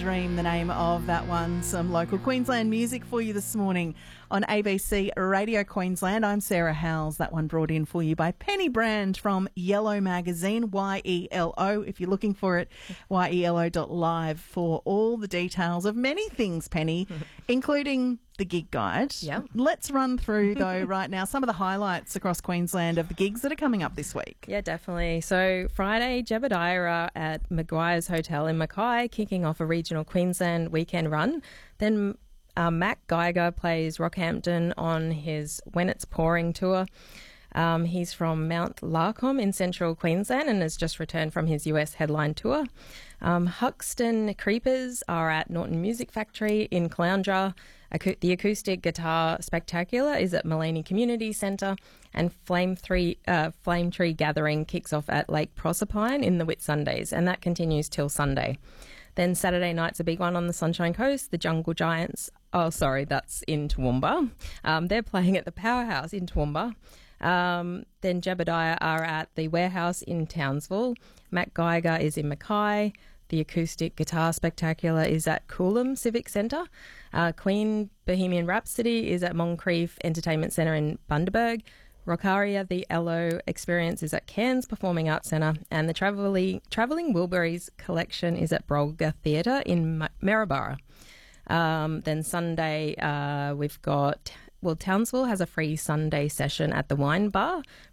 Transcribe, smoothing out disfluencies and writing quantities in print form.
Dream, the name of that one. Some local Queensland music for you this morning on ABC Radio Queensland. I'm Sarah Howells. That one brought in for you by Penny Brand from Yellow Magazine, YELO. If you're looking for it, yelo.live for all the details of many things, Penny, including the gig guide. Yep. Let's run through, though, right now, some of the highlights across Queensland of the gigs that are coming up this week. Yeah, definitely. So Friday, Jebediah are at Maguire's Hotel in Mackay, kicking off a regional Queensland weekend run. Then Matt Geiger plays Rockhampton on his When It's Pouring tour. He's from Mount Larcombe in central Queensland and has just returned from his US headline tour. Huxton Creepers are at Norton Music Factory in Caloundra. The Acoustic Guitar Spectacular is at Maleny Community Centre, and Flame Tree Gathering kicks off at Lake Proserpine in the Whitsundays, and that continues till Sunday. Then Saturday night's a big one on the Sunshine Coast. The Jungle Giants, that's in Toowoomba. They're playing at the Powerhouse in Toowoomba. Then Jebediah are at the Warehouse in Townsville. Matt Geiger is in Mackay. The Acoustic Guitar Spectacular is at Coolum Civic Centre. Queen Bohemian Rhapsody is at Moncrief Entertainment Centre in Bundaberg. Rockaria, the Ello Experience, is at Cairns Performing Arts Centre. And the Travelling Wilburys Collection is at Brolga Theatre in Maryborough. Then Sunday, we've got... Townsville has a free Sunday session at the Wine Bar